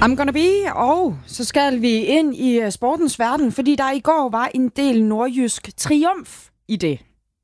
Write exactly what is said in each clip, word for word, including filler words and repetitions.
I'm gonna be, og så skal vi ind i sportens verden, fordi der i går var en del nordjysk triumf i det.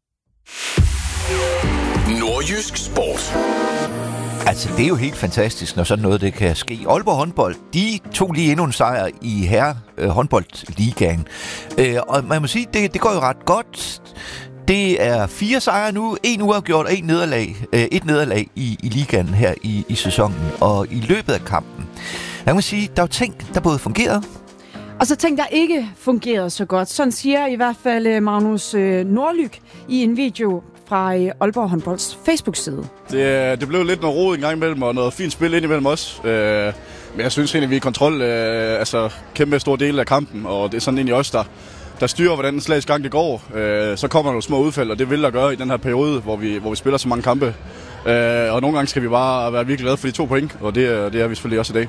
Nordjysk sport. Altså, det er jo helt fantastisk, når sådan noget det kan ske. Aalborg håndbold, de tog lige endnu en sejr i herre øh, håndboldligaen. Øh, og man må sige, det, det går jo ret godt. Det er fire sejre nu, en uafgjort og en nederlag, øh, et nederlag i, i ligaen her i, i sæsonen. Og i løbet af kampen, man må sige, der er jo ting, der både fungerede. Og så ting, der ikke fungerede så godt. Sådan siger i hvert fald Magnus Nordlyk i en video fra Aalborg håndbolds Facebook-side. Det, det blev lidt noget rod en gang imellem, og noget fint spil ind imellem os. Øh, men jeg synes egentlig, vi er i kontrol, øh, altså kæmpe stor del af kampen, og det er sådan egentlig også der, der styrer, hvordan den slags gang det går. Øh, så kommer der nogle små udfald, og det vil der gøre i den her periode, hvor vi, hvor vi spiller så mange kampe. Øh, og nogle gange skal vi bare være virkelig glade for de to point, og det, det er vi selvfølgelig også i dag.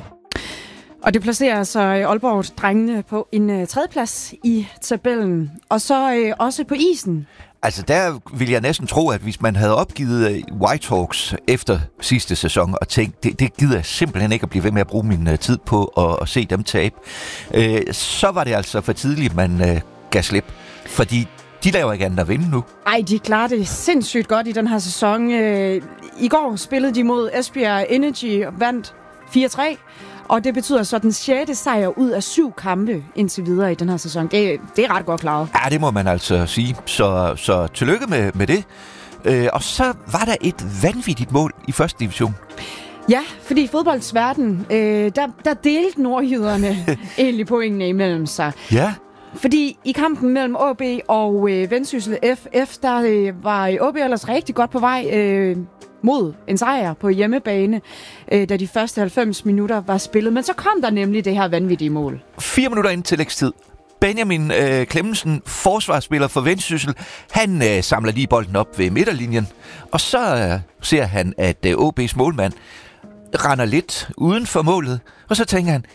Og det placerer altså Aalborg-drengene på en uh, tredjeplads i tabellen. Og så uh, også på isen. Altså, der vil jeg næsten tro, at hvis man havde opgivet Whitehawks efter sidste sæson og tænkt, det, det gider jeg simpelthen ikke at blive ved med at bruge min uh, tid på at, at se dem tabe, uh, så var det altså for tidligt, man uh, gav slip. Fordi de laver ikke andet at vinde nu. Ej, de klarer det sindssygt godt i den her sæson. Uh, I går spillede de mod Esbjerg Energy og vandt fire tre. Og det betyder så den sjette sejr ud af syv kampe indtil videre i den her sæson. Det, det er ret godt klaret. Ja, det må man altså sige. Så, så tillykke med, med det. Øh, og så var der et vanvittigt mål i første division. Ja, fordi i fodboldens verden, øh, der, der delte nordjyderne egentlig pointene imellem sig. Ja. Fordi i kampen mellem A B og øh, Vendsyssel F F, der øh, var A B ellers rigtig godt på vej øh, mod en sejr på hjemmebane, øh, da de første halvfems minutter var spillet. Men så kom der nemlig det her vanvittige mål. Fire minutter inden tillægstid. Benjamin øh, Clemmensen, forsvarsspiller for Vendsyssel, han øh, samler lige bolden op ved midterlinjen. Og så øh, ser han, at øh, A B's målmand render lidt uden for målet. Og så tænker han,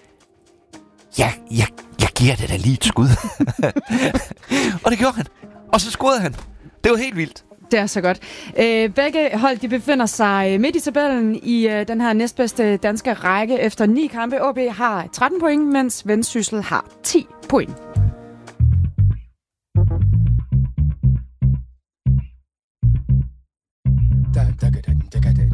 ja, jeg, jeg giver det da lige et skud. Og det gjorde han. Og så scorede han. Det var helt vildt. Det er så godt. Øh, begge hold de befinder sig midt i tabellen i øh, den her næstbedste danske række efter ni kampe. A B har tretten point, mens Vendsyssel har ti point. Da, da, da, da.